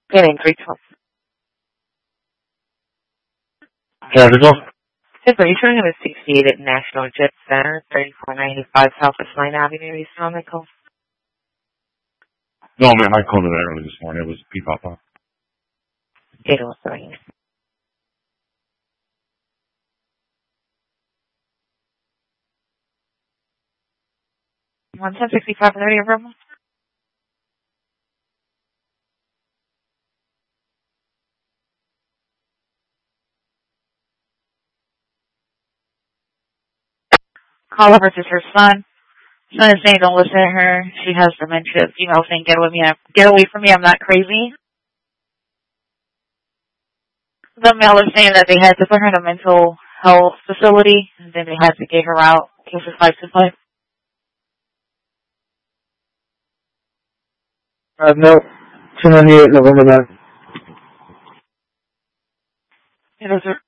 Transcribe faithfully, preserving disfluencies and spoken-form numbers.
Getting three twelve. Capital. Yes, are you showing him at sixty-eight at National Jet Center, thirty-four ninety-five Southwest Line Avenue, East Amico? No, man, I called it early this morning. It was P-Papa. It was three. one ten sixty-five thirty, Bravo. Caller versus her son. Son is saying don't listen to her. She has dementia. Female saying get away, me, get away from me. I'm not crazy. The male is saying that they had to put her in a mental health facility and then they had to get her out. Cases five to five. Uh, no. two ninety-eight, November ninth. It is